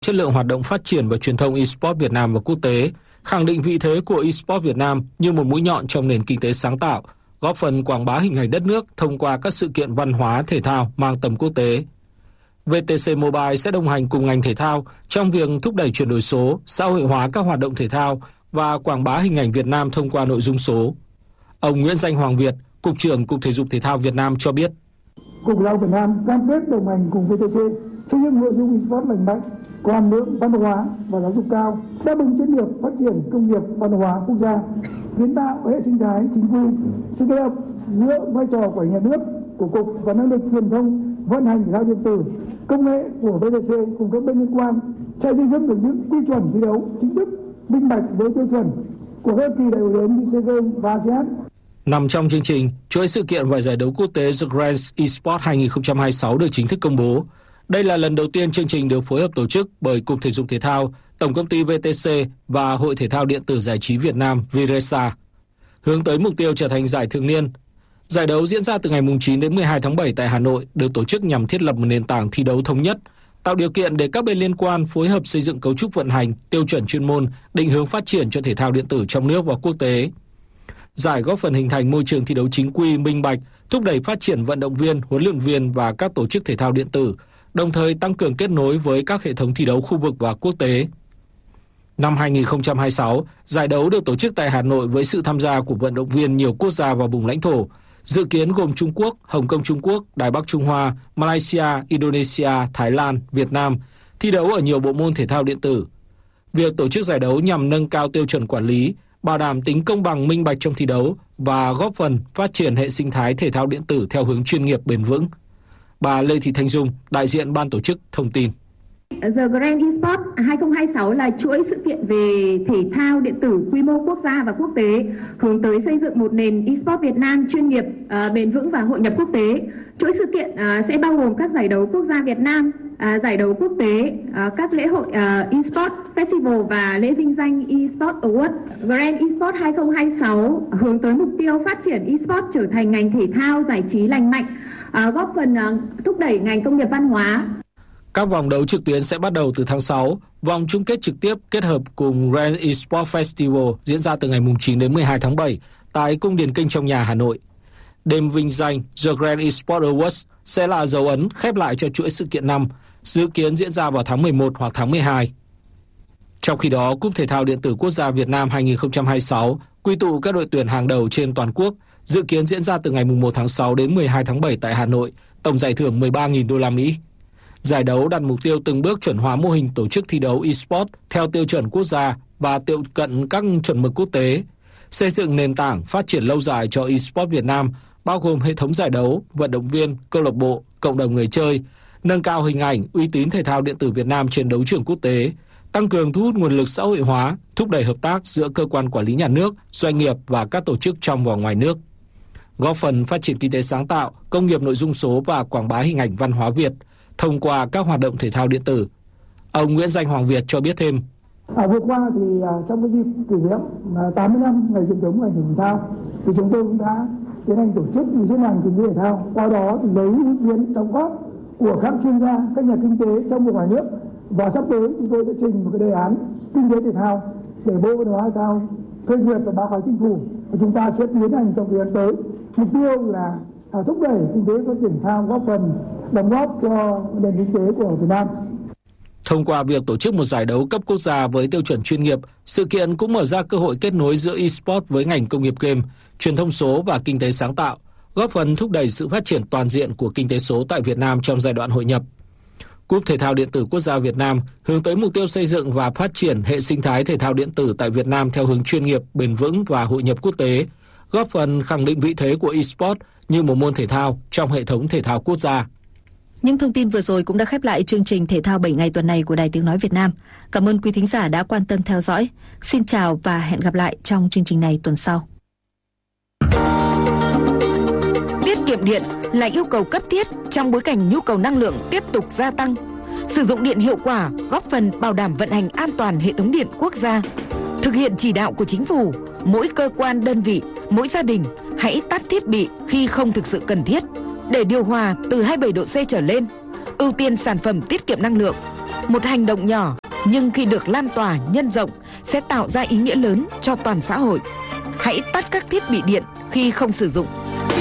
chất lượng hoạt động phát triển và truyền thông eSports Việt Nam và quốc tế, khẳng định vị thế của eSports Việt Nam như một mũi nhọn trong nền kinh tế sáng tạo, góp phần quảng bá hình ảnh đất nước thông qua các sự kiện văn hóa thể thao mang tầm quốc tế. VTC Mobile sẽ đồng hành cùng ngành thể thao trong việc thúc đẩy chuyển đổi số, xã hội hóa các hoạt động thể thao và quảng bá hình ảnh Việt Nam thông qua nội dung số. Ông Nguyễn Danh Hoàng Việt, Cục trưởng Cục Thể dục Thể thao Việt Nam cho biết. Cục Thể thao Việt Nam cam kết đồng hành cùng VTC xây dựng nội dung eSports lành mạnh, có hàm lượng văn hóa và giáo dục cao, đáp ứng chiến lược phát triển công nghiệp văn hóa quốc gia, kiến tạo hệ sinh thái chính quy, sự kết hợp giữa vai trò của nhà nước, của cục và năng lực truyền thông vận hành thể thao điện tử, công nghệ của VTC cùng các bên liên quan sẽ xây dựng được những quy chuẩn thi đấu chính thức, minh bạch với tiêu chuẩn của các kỳ đại hội lớn như SEA Games và ASEAN. Nằm trong chương trình, chuỗi sự kiện và giải đấu quốc tế The Grand eSports 2026 được chính thức công bố. Đây là lần đầu tiên chương trình được phối hợp tổ chức bởi Cục Thể dục Thể thao, Tổng công ty VTC và Hội Thể thao Điện tử Giải trí Việt Nam Viresa. Hướng tới mục tiêu trở thành giải thường niên, giải đấu diễn ra từ ngày 9 đến 12 tháng 7 tại Hà Nội được tổ chức nhằm thiết lập một nền tảng thi đấu thống nhất, tạo điều kiện để các bên liên quan phối hợp xây dựng cấu trúc vận hành, tiêu chuẩn chuyên môn, định hướng phát triển cho thể thao điện tử trong nước và quốc tế. Giải góp phần hình thành môi trường thi đấu chính quy, minh bạch, thúc đẩy phát triển vận động viên, huấn luyện viên và các tổ chức thể thao điện tử, đồng thời tăng cường kết nối với các hệ thống thi đấu khu vực và quốc tế. Năm 2026, giải đấu được tổ chức tại Hà Nội với sự tham gia của vận động viên nhiều quốc gia và vùng lãnh thổ, dự kiến gồm Trung Quốc, Hồng Kông Trung Quốc, Đài Bắc Trung Hoa, Malaysia, Indonesia, Thái Lan, Việt Nam, thi đấu ở nhiều bộ môn thể thao điện tử. Việc tổ chức giải đấu nhằm nâng cao tiêu chuẩn quản lý, bảo đảm tính công bằng minh bạch trong thi đấu và góp phần phát triển hệ sinh thái thể thao điện tử theo hướng chuyên nghiệp bền vững. Bà Lê Thị Thanh Dung, đại diện ban tổ chức thông tin. The Grand eSports 2026 là chuỗi sự kiện về thể thao điện tử quy mô quốc gia và quốc tế, hướng tới xây dựng một nền eSports Việt Nam chuyên nghiệp, bền vững và hội nhập quốc tế. Chuỗi sự kiện sẽ bao gồm các giải đấu quốc gia Việt Nam, giải đấu quốc tế, các lễ hội eSports Festival và lễ vinh danh eSports Award. Grand eSports 2026 hướng tới mục tiêu phát triển eSports trở thành ngành thể thao giải trí lành mạnh, góp phần thúc đẩy ngành công nghiệp văn hóa. Các vòng đấu trực tuyến sẽ bắt đầu từ tháng 6, vòng chung kết trực tiếp kết hợp cùng Grand eSports Festival diễn ra từ ngày 9 đến 12 tháng 7 tại Cung Điền Kinh trong nhà Hà Nội. Đêm vinh danh The Grand eSports Awards sẽ là dấu ấn khép lại cho chuỗi sự kiện năm, dự kiến diễn ra vào tháng 11 hoặc tháng 12. Trong khi đó, Cúp Thể thao Điện tử Quốc gia Việt Nam 2026 quy tụ các đội tuyển hàng đầu trên toàn quốc, dự kiến diễn ra từ ngày 1 tháng 6 đến 12 tháng 7 tại Hà Nội, tổng giải thưởng 13.000 đô la Mỹ. Giải đấu đặt mục tiêu từng bước chuẩn hóa mô hình tổ chức thi đấu eSports theo tiêu chuẩn quốc gia và tiếp cận các chuẩn mực quốc tế, xây dựng nền tảng phát triển lâu dài cho eSports Việt Nam, bao gồm hệ thống giải đấu, vận động viên, câu lạc bộ, cộng đồng người chơi, nâng cao hình ảnh, uy tín thể thao điện tử Việt Nam trên đấu trường quốc tế, tăng cường thu hút nguồn lực xã hội hóa, thúc đẩy hợp tác giữa cơ quan quản lý nhà nước, doanh nghiệp và các tổ chức trong và ngoài nước, góp phần phát triển kinh tế sáng tạo, công nghiệp nội dung số và quảng bá hình ảnh văn hóa Việt thông qua các hoạt động thể thao điện tử. Ông Nguyễn Danh Hoàng Việt cho biết thêm. Vừa qua thì trong cái dịp kỷ niệm 80 năm ngày truyền thống ngành thể thao thì chúng tôi cũng đã tiến hành tổ chức diễn đàn kinh tế thể thao. Qua đó thì lấy ý kiến đóng góp của các chuyên gia, các nhà kinh tế trong và ngoài nước, và sắp tới chúng tôi sẽ trình một cái đề án kinh tế thể thao để Bộ Văn hóa Thể thao phê duyệt và báo cáo Chính phủ. Và chúng ta sẽ tiến hành trong thời gian tới. Mục tiêu là thúc đẩy kinh tế phát triển thể thao, góp phần đóng góp cho nền kinh tế của Việt Nam. Thông qua việc tổ chức một giải đấu cấp quốc gia với tiêu chuẩn chuyên nghiệp, sự kiện cũng mở ra cơ hội kết nối giữa eSports với ngành công nghiệp game, truyền thông số và kinh tế sáng tạo, góp phần thúc đẩy sự phát triển toàn diện của kinh tế số tại Việt Nam trong giai đoạn hội nhập. Cúp Thể thao Điện tử Quốc gia Việt Nam hướng tới mục tiêu xây dựng và phát triển hệ sinh thái thể thao điện tử tại Việt Nam theo hướng chuyên nghiệp, bền vững và hội nhập quốc tế, góp phần khẳng định vị thế của eSports như một môn thể thao trong hệ thống thể thao quốc gia. Những thông tin vừa rồi cũng đã khép lại chương trình Thể thao 7 ngày tuần này của Đài Tiếng nói Việt Nam. Cảm ơn quý thính giả đã quan tâm theo dõi. Xin chào và hẹn gặp lại trong chương trình này tuần sau. Tiết kiệm điện là yêu cầu cấp thiết trong bối cảnh nhu cầu năng lượng tiếp tục gia tăng. Sử dụng điện hiệu quả góp phần bảo đảm vận hành an toàn hệ thống điện quốc gia. Thực hiện chỉ đạo của Chính phủ, mỗi cơ quan đơn vị, mỗi gia đình hãy tắt thiết bị khi không thực sự cần thiết, để điều hòa từ 27 độ C trở lên, ưu tiên sản phẩm tiết kiệm năng lượng. Một hành động nhỏ nhưng khi được lan tỏa nhân rộng sẽ tạo ra ý nghĩa lớn cho toàn xã hội. Hãy tắt các thiết bị điện khi không sử dụng.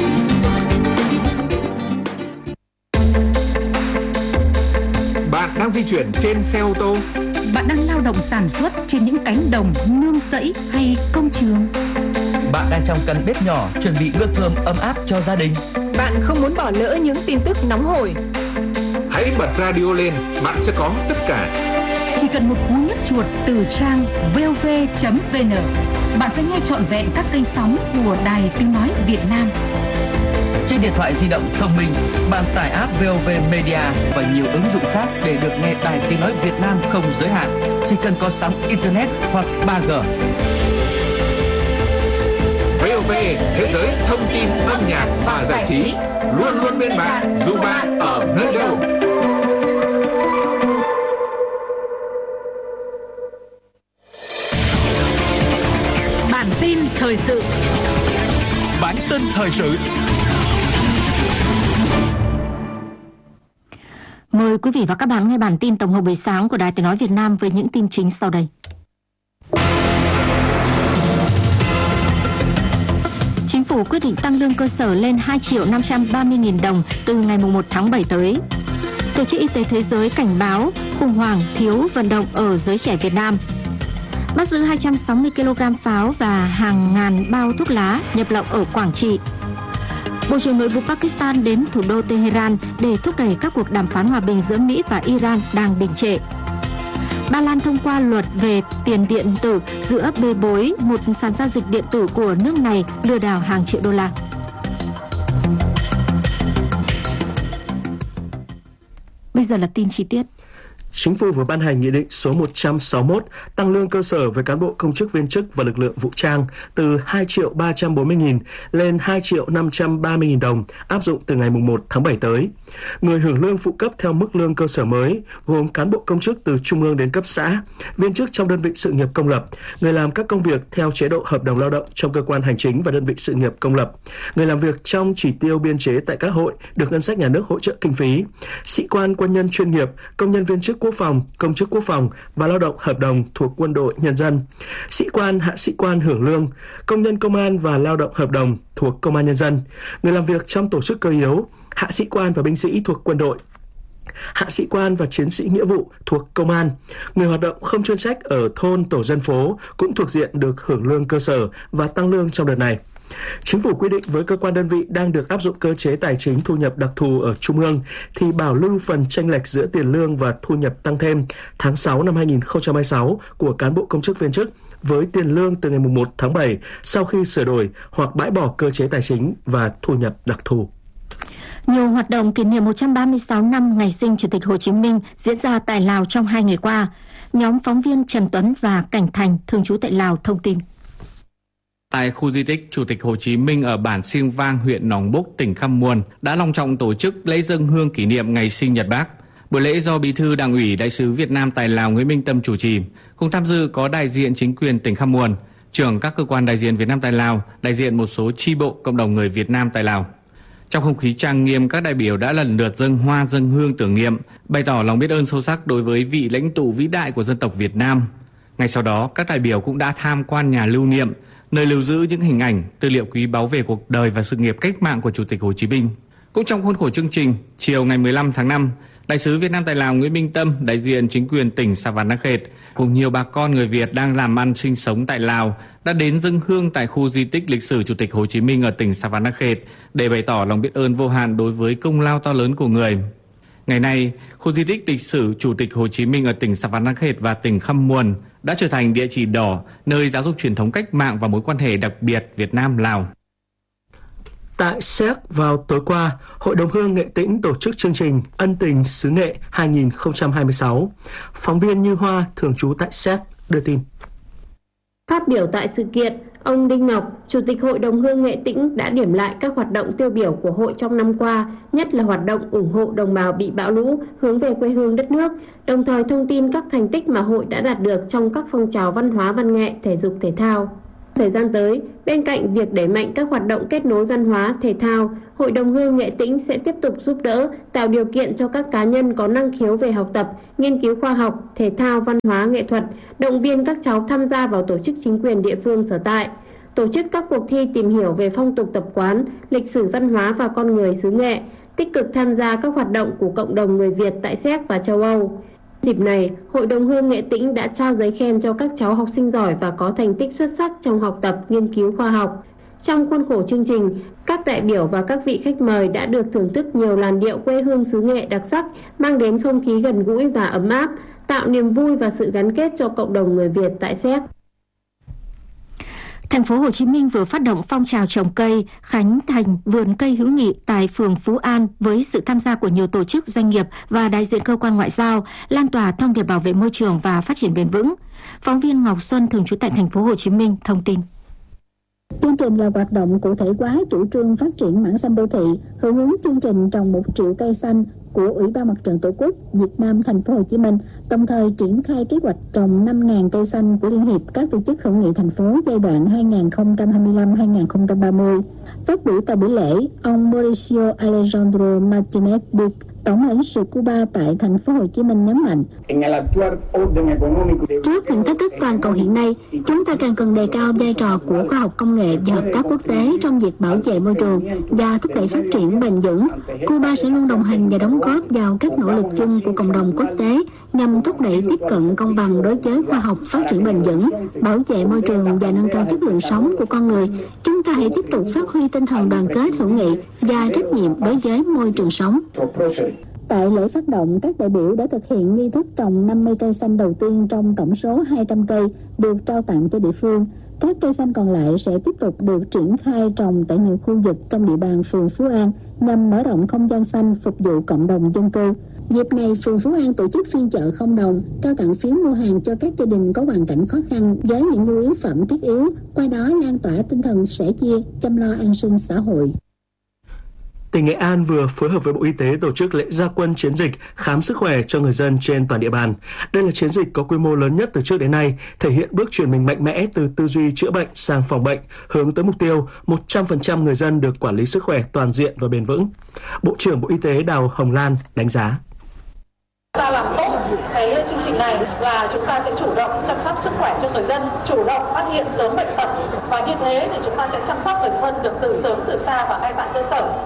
Bạn đang di chuyển trên xe ô tô. Bạn đang lao động sản xuất trên những cánh đồng, nương rẫy hay công trường. Bạn đang trong căn bếp nhỏ chuẩn bị bữa cơm ấm áp cho gia đình. Bạn không muốn bỏ lỡ những tin tức nóng hổi. Hãy bật radio lên, bạn sẽ có tất cả. Chỉ cần một cú nhấp chuột từ trang vov.vn, bạn sẽ nghe trọn vẹn các kênh sóng của Đài Tiếng nói Việt Nam. Trên điện thoại di động thông minh, bạn tải app VOV Media và nhiều ứng dụng khác để được nghe Đài Tiếng nói Việt Nam không giới hạn. Chỉ cần có sóng internet hoặc 3G. VOV, thế giới thông tin, âm nhạc và giải trí, luôn luôn bên bạn, dù bạn ở nơi đâu. Bản tin thời sự. Bản tin thời sự. Mời quý vị và các bạn nghe bản tin tổng hợp buổi sáng của Đài Tiếng nói Việt Nam với những tin chính sau đây. Chính phủ quyết định tăng lương cơ sở lên 2.530.000 đồng từ ngày 1 tháng 7 tới. Tổ chức Y tế Thế giới cảnh báo khủng hoảng thiếu vận động ở giới trẻ Việt Nam. Bắt giữ 260 kg pháo và hàng ngàn bao thuốc lá nhập lậu ở Quảng Trị. Bộ trưởng Nội vụ Pakistan đến thủ đô Tehran để thúc đẩy các cuộc đàm phán hòa bình giữa Mỹ và Iran đang đình trệ. Ba Lan thông qua luật về tiền điện tử giữa bê bối, một sàn giao dịch điện tử của nước này lừa đảo hàng triệu đô la. Bây giờ là tin chi tiết. Chính phủ vừa ban hành Nghị định số 161 tăng lương cơ sở với cán bộ công chức viên chức và lực lượng vũ trang từ 2.340.000 lên 2.530.000 đồng áp dụng từ ngày 1 tháng 7 tới. Người hưởng lương phụ cấp theo mức lương cơ sở mới gồm cán bộ công chức từ trung ương đến cấp xã, viên chức trong đơn vị sự nghiệp công lập, người làm các công việc theo chế độ hợp đồng lao động trong cơ quan hành chính và đơn vị sự nghiệp công lập, người làm việc trong chỉ tiêu biên chế tại các hội được ngân sách nhà nước hỗ trợ kinh phí, sĩ quan quân nhân chuyên nghiệp, công nhân viên chức quốc phòng, công chức quốc phòng và lao động hợp đồng thuộc quân đội nhân dân, sĩ quan, hạ sĩ quan hưởng lương, công nhân công an và lao động hợp đồng thuộc công an nhân dân, người làm việc trong tổ chức cơ yếu, hạ sĩ quan và binh sĩ thuộc quân đội, hạ sĩ quan và chiến sĩ nghĩa vụ thuộc công an, người hoạt động không chuyên trách ở thôn tổ dân phố cũng thuộc diện được hưởng lương cơ sở và tăng lương trong đợt này. Chính phủ quy định với cơ quan đơn vị đang được áp dụng cơ chế tài chính thu nhập đặc thù ở Trung ương thì bảo lưu phần chênh lệch giữa tiền lương và thu nhập tăng thêm tháng 6 năm 2026 của cán bộ công chức viên chức với tiền lương từ ngày 1 tháng 7 sau khi sửa đổi hoặc bãi bỏ cơ chế tài chính và thu nhập đặc thù. Nhiều hoạt động kỷ niệm 136 năm ngày sinh Chủ tịch Hồ Chí Minh diễn ra tại Lào trong 2 ngày qua. Nhóm phóng viên Trần Tuấn và Cảnh Thành thường trú tại Lào thông tin. Tại khu di tích Chủ tịch Hồ Chí Minh ở bản Siêng Vang, huyện Nong Búc, tỉnh Khăm Muồn đã long trọng tổ chức lễ dâng hương kỷ niệm ngày sinh nhật Bác. Buổi lễ do Bí thư Đảng ủy Đại sứ Việt Nam tại Lào Nguyễn Minh Tâm chủ trì. Cùng tham dự có đại diện chính quyền tỉnh Khăm Muồn, trưởng các cơ quan đại diện Việt Nam tại Lào, đại diện một số chi bộ cộng đồng người Việt Nam tại Lào. Trong không khí trang nghiêm, các đại biểu đã lần lượt dâng hoa dâng hương tưởng niệm, bày tỏ lòng biết ơn sâu sắc đối với vị lãnh tụ vĩ đại của dân tộc Việt Nam. Ngay sau đó, các đại biểu cũng đã tham quan nhà lưu niệm, nơi lưu giữ những hình ảnh, tư liệu quý báu về cuộc đời và sự nghiệp cách mạng của Chủ tịch Hồ Chí Minh. Cũng trong khuôn khổ chương trình, chiều ngày 15 tháng 5, Đại sứ Việt Nam tại Lào Nguyễn Minh Tâm, đại diện chính quyền tỉnh Savanakhet cùng nhiều bà con người Việt đang làm ăn sinh sống tại Lào đã đến dâng hương tại khu di tích lịch sử Chủ tịch Hồ Chí Minh ở tỉnh Savanakhet để bày tỏ lòng biết ơn vô hạn đối với công lao to lớn của người. Ngày nay, khu di tích lịch sử Chủ tịch Hồ Chí Minh ở tỉnh Savanakhet và tỉnh Khăm Muồn đã trở thành địa chỉ đỏ nơi giáo dục truyền thống cách mạng và mối quan hệ đặc biệt Việt Nam-Lào. Tại Séc vào tối qua, Hội đồng Hương Nghệ Tĩnh tổ chức chương trình Ân tình xứ Nghệ 2026. Phóng viên Như Hoa thường trú tại Séc đưa tin. Phát biểu tại sự kiện, ông Đinh Ngọc, Chủ tịch Hội đồng Hương Nghệ Tĩnh đã điểm lại các hoạt động tiêu biểu của hội trong năm qua, nhất là hoạt động ủng hộ đồng bào bị bão lũ hướng về quê hương đất nước, đồng thời thông tin các thành tích mà hội đã đạt được trong các phong trào văn hóa, văn nghệ, thể dục, thể thao. Thời gian tới, bên cạnh việc đẩy mạnh các hoạt động kết nối văn hóa, thể thao, Hội đồng Hương Nghệ Tĩnh sẽ tiếp tục giúp đỡ, tạo điều kiện cho các cá nhân có năng khiếu về học tập, nghiên cứu khoa học, thể thao, văn hóa, nghệ thuật, động viên các cháu tham gia vào tổ chức chính quyền địa phương sở tại, tổ chức các cuộc thi tìm hiểu về phong tục tập quán, lịch sử văn hóa và con người xứ Nghệ, tích cực tham gia các hoạt động của cộng đồng người Việt tại Séc và châu Âu. Dịp này, Hội đồng Hương Nghệ Tĩnh đã trao giấy khen cho các cháu học sinh giỏi và có thành tích xuất sắc trong học tập, nghiên cứu khoa học. Trong khuôn khổ chương trình, các đại biểu và các vị khách mời đã được thưởng thức nhiều làn điệu quê hương xứ Nghệ đặc sắc, mang đến không khí gần gũi và ấm áp, tạo niềm vui và sự gắn kết cho cộng đồng người Việt tại Séc. Thành phố Hồ Chí Minh vừa phát động phong trào trồng cây, khánh thành vườn cây hữu nghị tại phường Phú An với sự tham gia của nhiều tổ chức, doanh nghiệp và đại diện cơ quan ngoại giao, lan tỏa thông điệp bảo vệ môi trường và phát triển bền vững. Phóng viên Ngọc Xuân thường trú tại Thành phố Hồ Chí Minh thông tin. Chương trình là hoạt động cụ thể hóa chủ trương phát triển mảng xanh đô thị, hưởng ứng chương trình trồng 1 triệu cây xanh của Ủy ban Mặt trận Tổ quốc Việt Nam Thành phố Hồ Chí Minh, đồng thời triển khai kế hoạch trồng 5.000 cây xanh của Liên hiệp các tổ chức hữu nghị thành phố giai đoạn 2025-2030. Phát biểu tại buổi lễ, ông Mauricio Alejandro Martinez Duque, Tổng lãnh sự Cuba tại Thành phố Hồ Chí Minh nhấn mạnh, trước những thách thức toàn cầu hiện nay, chúng ta càng cần đề cao vai trò của khoa học công nghệ và hợp tác quốc tế trong việc bảo vệ môi trường và thúc đẩy phát triển bền vững. Cuba sẽ luôn đồng hành và đóng góp vào các nỗ lực chung của cộng đồng quốc tế nhằm thúc đẩy tiếp cận công bằng đối với khoa học, phát triển bền vững, bảo vệ môi trường và nâng cao chất lượng sống của con người. Chúng ta hãy tiếp tục phát huy tinh thần đoàn kết hữu nghị và trách nhiệm đối với môi trường sống. Tại lễ phát động, các đại biểu đã thực hiện nghi thức trồng 50 cây xanh đầu tiên trong tổng số 200 cây được trao tặng cho địa phương. Các cây xanh còn lại sẽ tiếp tục được triển khai trồng tại nhiều khu vực trong địa bàn phường Phú An nhằm mở rộng không gian xanh phục vụ cộng đồng dân cư. Dịp này, phường Phú An tổ chức phiên chợ không đồng, trao tặng phiếu mua hàng cho các gia đình có hoàn cảnh khó khăn với những nhu yếu phẩm thiết yếu, qua đó lan tỏa tinh thần sẻ chia, chăm lo an sinh xã hội. Tỉnh Nghệ An vừa phối hợp với Bộ Y tế tổ chức lễ ra quân chiến dịch khám sức khỏe cho người dân trên toàn địa bàn. Đây là chiến dịch có quy mô lớn nhất từ trước đến nay, thể hiện bước chuyển mình mạnh mẽ từ tư duy chữa bệnh sang phòng bệnh, hướng tới mục tiêu 100% người dân được quản lý sức khỏe toàn diện và bền vững. Bộ trưởng Bộ Y tế Đào Hồng Lan đánh giá. Ta làm tốt cái chương trình này là chúng ta sẽ chủ động chăm sóc sức khỏe cho người dân, chủ động phát hiện sớm bệnh tật, và như thế thì chúng ta sẽ chăm sóc người dân được từ sớm từ xa và ngay tại cơ sở.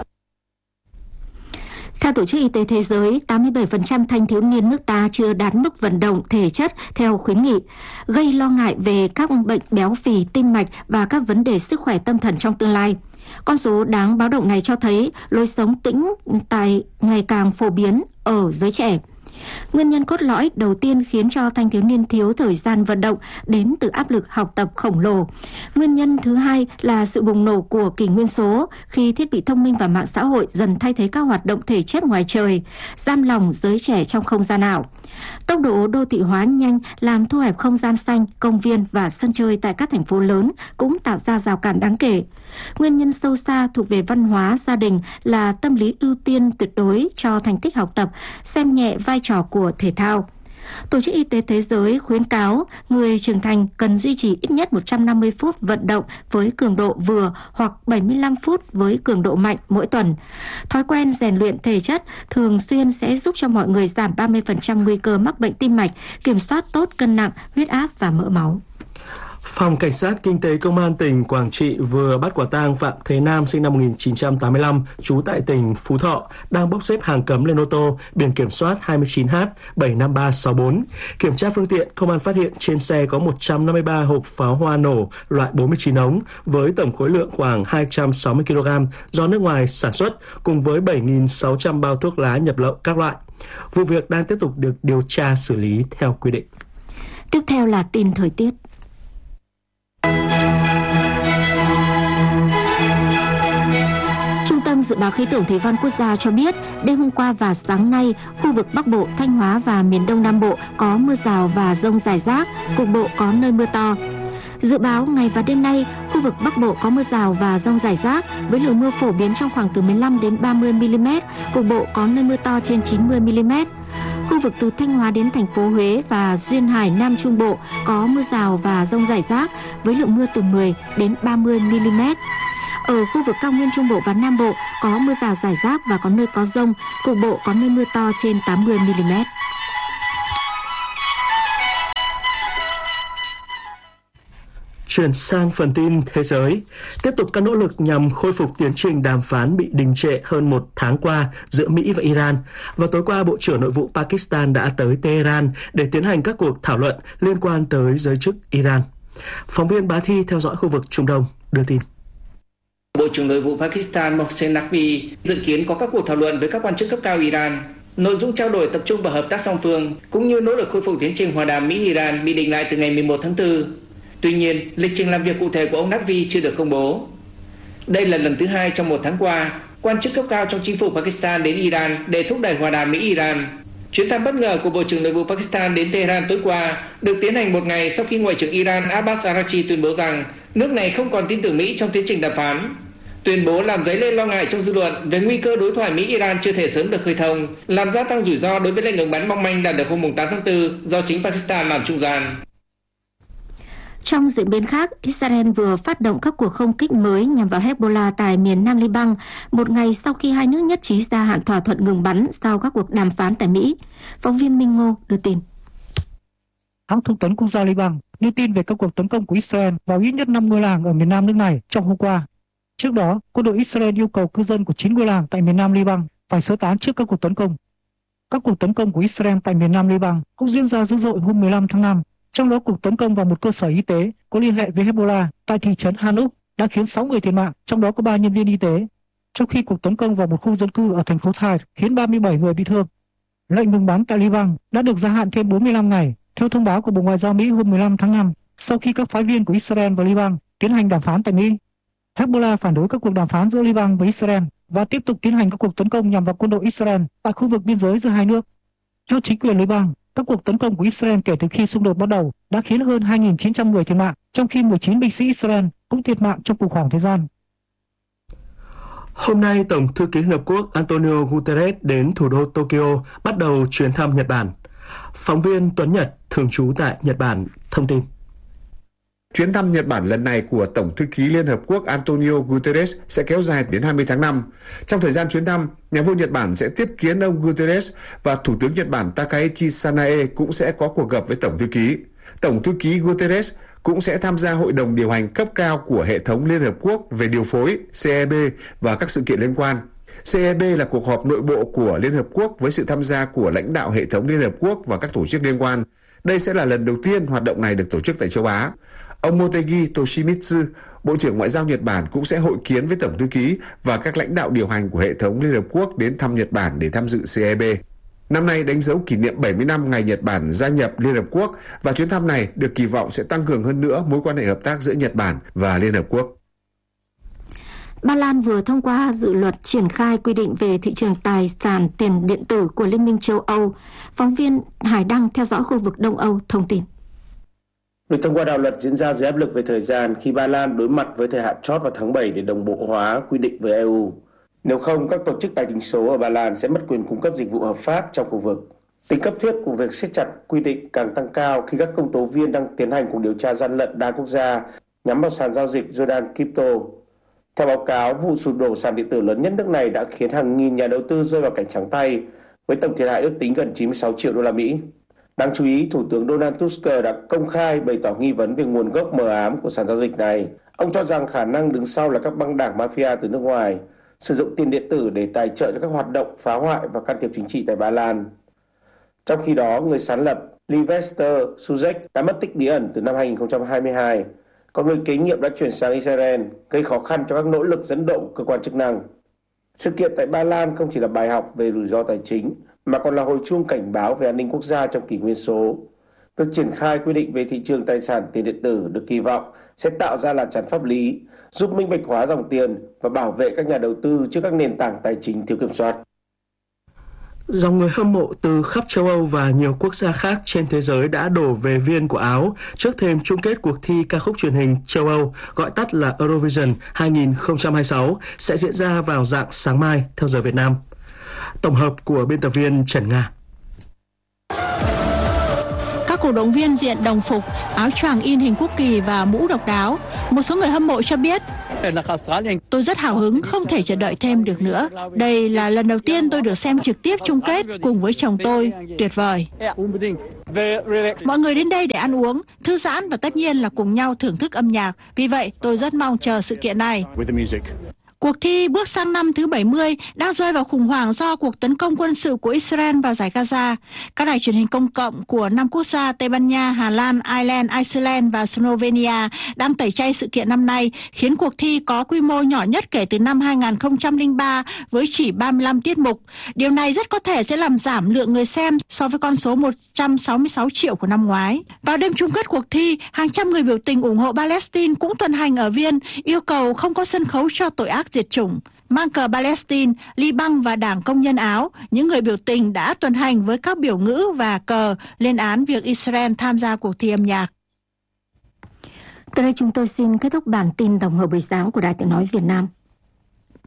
Theo Tổ chức Y tế Thế giới, 87% thanh thiếu niên nước ta chưa đạt mức vận động thể chất theo khuyến nghị, gây lo ngại về các bệnh béo phì, tim mạch và các vấn đề sức khỏe tâm thần trong tương lai. Con số đáng báo động này cho thấy lối sống tĩnh tại ngày càng phổ biến ở giới trẻ. Nguyên nhân cốt lõi đầu tiên khiến cho thanh thiếu niên thiếu thời gian vận động đến từ áp lực học tập khổng lồ. Nguyên nhân thứ hai là sự bùng nổ của kỷ nguyên số khi thiết bị thông minh và mạng xã hội dần thay thế các hoạt động thể chất ngoài trời, giam lòng giới trẻ trong không gian ảo. Tốc độ đô thị hóa nhanh làm thu hẹp không gian xanh, công viên và sân chơi tại các thành phố lớn cũng tạo ra rào cản đáng kể. Nguyên nhân sâu xa thuộc về văn hóa gia đình là tâm lý ưu tiên tuyệt đối cho thành tích học tập, xem nhẹ vai trò của thể thao. Tổ chức Y tế Thế giới khuyến cáo người trưởng thành cần duy trì ít nhất 150 phút vận động với cường độ vừa hoặc 75 phút với cường độ mạnh mỗi tuần. Thói quen rèn luyện thể chất thường xuyên sẽ giúp cho mọi người giảm 30% nguy cơ mắc bệnh tim mạch, kiểm soát tốt cân nặng, huyết áp và mỡ máu. Phòng Cảnh sát Kinh tế Công an tỉnh Quảng Trị vừa bắt quả tang Phạm Thế Nam sinh năm 1985, trú tại tỉnh Phú Thọ, đang bốc xếp hàng cấm lên ô tô biển kiểm soát 29H75364. Kiểm tra phương tiện, công an phát hiện trên xe có 153 hộp pháo hoa nổ loại 49 ống với tổng khối lượng khoảng 260 kg do nước ngoài sản xuất, cùng với 7.600 bao thuốc lá nhập lậu các loại. Vụ việc đang tiếp tục được điều tra xử lý theo quy định. Tiếp theo là tin thời tiết. Trung tâm Dự báo Khí tượng Thủy văn Quốc gia cho biết, đêm hôm qua và sáng nay, khu vực Bắc Bộ, Thanh Hóa và miền Đông Nam Bộ có mưa rào và dông rải rác, cục bộ có nơi mưa to. Dự báo ngày và đêm nay, khu vực Bắc Bộ có mưa rào và dông rải rác với lượng mưa phổ biến trong khoảng từ 15 đến 30 mm, cục bộ có nơi mưa to trên 90 mm. Khu vực từ Thanh Hóa đến thành phố Huế và duyên hải Nam Trung Bộ có mưa rào và dông rải rác với lượng mưa từ 10 đến 30 mm. Ở khu vực cao nguyên Trung Bộ và Nam Bộ có mưa rào rải rác và có nơi có dông, cục bộ có nơi mưa to trên 80 mm. Chuyển sang phần tin thế giới, tiếp tục các nỗ lực nhằm khôi phục tiến trình đàm phán bị đình trệ hơn một tháng qua giữa Mỹ và Iran. Vào tối qua, Bộ trưởng Nội vụ Pakistan đã tới Tehran để tiến hành các cuộc thảo luận liên quan tới giới chức Iran. Phóng viên Bá Thi theo dõi khu vực Trung Đông đưa tin. Bộ trưởng Nội vụ Pakistan Mohsen Naqvi dự kiến có các cuộc thảo luận với các quan chức cấp cao Iran. Nội dung trao đổi tập trung vào hợp tác song phương cũng như nỗ lực khôi phục tiến trình hòa đàm Mỹ-Iran bị đình lại từ ngày 11 tháng 4. Tuy nhiên, lịch trình làm việc cụ thể của ông Naqvi chưa được công bố. Đây là lần thứ hai trong một tháng qua, quan chức cấp cao trong chính phủ Pakistan đến Iran để thúc đẩy hòa đàm Mỹ-Iran. Chuyến thăm bất ngờ của Bộ trưởng Nội vụ Pakistan đến Tehran tối qua được tiến hành một ngày sau khi Ngoại trưởng Iran Abbas Araghchi tuyên bố rằng nước này không còn tin tưởng Mỹ trong tiến trình đàm phán. Tuyên bố làm dấy lên lo ngại trong dư luận về nguy cơ đối thoại Mỹ-Iran chưa thể sớm được khơi thông, làm gia tăng rủi ro đối với lệnh ngừng bắn mong manh đạt được hôm 8 tháng 4 do chính Pakistan làm trung gian. Trong diễn biến khác, Israel vừa phát động các cuộc không kích mới nhằm vào Hezbollah tại miền Nam Liban, một ngày sau khi hai nước nhất trí gia hạn thỏa thuận ngừng bắn sau các cuộc đàm phán tại Mỹ. Phóng viên Minh Ngô đưa tin. Hãng thông tấn quốc gia Liban đưa tin về các cuộc tấn công của Israel vào ít nhất 5 ngôi làng ở miền Nam nước này trong hôm qua. Trước đó, quân đội Israel yêu cầu cư dân của 9 ngôi làng tại miền Nam Liban phải sơ tán trước các cuộc tấn công. Các cuộc tấn công của Israel tại miền Nam Liban cũng diễn ra dữ dội hôm 15 tháng 5. Trong đó, cuộc tấn công vào một cơ sở y tế có liên hệ với Hezbollah tại thị trấn Hanuk đã khiến 6 người thiệt mạng, trong đó có 3 nhân viên y tế. Trong khi cuộc tấn công vào một khu dân cư ở thành phố Tyre khiến 37 người bị thương. Lệnh ngừng bắn tại Liban đã được gia hạn thêm 45 ngày, theo thông báo của Bộ Ngoại giao Mỹ hôm 15 tháng 5, sau khi các phái viên của Israel và Liban tiến hành đàm phán tại Mỹ. Hezbollah phản đối các cuộc đàm phán giữa Liban với Israel và tiếp tục tiến hành các cuộc tấn công nhằm vào quân đội Israel tại khu vực biên giới giữa hai nước. Theo chính quyền Liban, các cuộc tấn công của Israel kể từ khi xung đột bắt đầu đã khiến hơn 2.900 người thiệt mạng, trong khi 19 binh sĩ Israel cũng thiệt mạng trong cùng khoảng thời gian. Hôm nay, Tổng thư ký Liên Hợp Quốc Antonio Guterres đến thủ đô Tokyo bắt đầu chuyến thăm Nhật Bản. Phóng viên Tuấn Nhật, thường trú tại Nhật Bản, thông tin. Chuyến thăm Nhật Bản lần này của Tổng thư ký Liên Hợp Quốc Antonio Guterres sẽ kéo dài đến 20 tháng 5. Trong thời gian chuyến thăm, nhà vua Nhật Bản sẽ tiếp kiến ông Guterres và Thủ tướng Nhật Bản Takaichi Sanae cũng sẽ có cuộc gặp với Tổng thư ký. Tổng thư ký Guterres cũng sẽ tham gia hội đồng điều hành cấp cao của hệ thống Liên Hợp Quốc về điều phối CEB và các sự kiện liên quan. CEB là cuộc họp nội bộ của Liên Hợp Quốc với sự tham gia của lãnh đạo hệ thống Liên Hợp Quốc và các tổ chức liên quan. Đây sẽ là lần đầu tiên hoạt động này được tổ chức tại châu Á. Ông Motegi Toshimitsu, Bộ trưởng Ngoại giao Nhật Bản cũng sẽ hội kiến với Tổng thư ký và các lãnh đạo điều hành của hệ thống Liên Hợp Quốc đến thăm Nhật Bản để tham dự CEB. Năm nay đánh dấu kỷ niệm 70 năm ngày Nhật Bản gia nhập Liên Hợp Quốc và chuyến thăm này được kỳ vọng sẽ tăng cường hơn nữa mối quan hệ hợp tác giữa Nhật Bản và Liên Hợp Quốc. Ba Lan vừa thông qua dự luật triển khai quy định về thị trường tài sản tiền điện tử của Liên minh châu Âu. Phóng viên Hải Đăng theo dõi khu vực Đông Âu thông tin. Việc thông qua đạo luật diễn ra dưới áp lực về thời gian khi Ba Lan đối mặt với thời hạn chót vào tháng 7 để đồng bộ hóa quy định với EU. Nếu không, các tổ chức tài chính số ở Ba Lan sẽ mất quyền cung cấp dịch vụ hợp pháp trong khu vực. Tính cấp thiết của việc siết chặt quy định càng tăng cao khi các công tố viên đang tiến hành cuộc điều tra gian lận đa quốc gia nhắm vào sàn giao dịch Jordan Crypto. Theo báo cáo, vụ sụp đổ sàn điện tử lớn nhất nước này đã khiến hàng nghìn nhà đầu tư rơi vào cảnh trắng tay, với tổng thiệt hại ước tính gần 96 triệu đô la Mỹ. Đáng chú ý, Thủ tướng Donald Tusk đã công khai bày tỏ nghi vấn về nguồn gốc mờ ám của sàn giao dịch này. Ông cho rằng khả năng đứng sau là các băng đảng mafia từ nước ngoài, sử dụng tiền điện tử để tài trợ cho các hoạt động phá hoại và can thiệp chính trị tại Ba Lan. Trong khi đó, người sáng lập Sylvester Suzek đã mất tích bí ẩn từ năm 2022, còn người kế nhiệm đã chuyển sang Israel, gây khó khăn cho các nỗ lực dẫn động cơ quan chức năng. Sự kiện tại Ba Lan không chỉ là bài học về rủi ro tài chính, mà còn là hồi chuông cảnh báo về an ninh quốc gia trong kỷ nguyên số. Việc triển khai quy định về thị trường tài sản tiền điện tử được kỳ vọng sẽ tạo ra làn chắn pháp lý, giúp minh bạch hóa dòng tiền và bảo vệ các nhà đầu tư trước các nền tảng tài chính thiếu kiểm soát. Dòng người hâm mộ từ khắp châu Âu và nhiều quốc gia khác trên thế giới đã đổ về Viên của Áo trước thềm chung kết cuộc thi ca khúc truyền hình châu Âu, gọi tắt là Eurovision 2026, sẽ diễn ra vào rạng sáng mai theo giờ Việt Nam. Tổng hợp của biên tập viên Trần Nga. động viên diện đồng phục, áo choàng in hình quốc kỳ và mũ độc đáo. Một số người hâm mộ cho biết: tôi rất hào hứng, không thể chờ đợi thêm được nữa. Đây là lần đầu tiên tôi được xem trực tiếp chung kết cùng với chồng tôi. Tuyệt vời. Mọi người đến đây để ăn uống, thư giãn và tất nhiên là cùng nhau thưởng thức âm nhạc. Vì vậy, tôi rất mong chờ sự kiện này. Cuộc thi bước sang năm thứ 70 đang rơi vào khủng hoảng do cuộc tấn công quân sự của Israel vào giải Gaza. Các đài truyền hình công cộng của 5 quốc gia Tây Ban Nha, Hà Lan, Ireland, Iceland và Slovenia đang tẩy chay sự kiện năm nay, khiến cuộc thi có quy mô nhỏ nhất kể từ năm 2003 với chỉ 35 tiết mục. Điều này rất có thể sẽ làm giảm lượng người xem so với con số 166 triệu của năm ngoái. Vào đêm chung kết cuộc thi, hàng trăm người biểu tình ủng hộ Palestine cũng tuần hành ở Viên, yêu cầu không có sân khấu cho tội ác diệt chủng. Mang cờ Palestine, Liban và Đảng Công nhân Áo, những người biểu tình đã tuần hành với các biểu ngữ và cờ lên án việc Israel tham gia cuộc thi âm nhạc. Tới đây chúng tôi xin kết thúc bản tin tổng hợp buổi sáng của Đài Tiếng nói Việt Nam.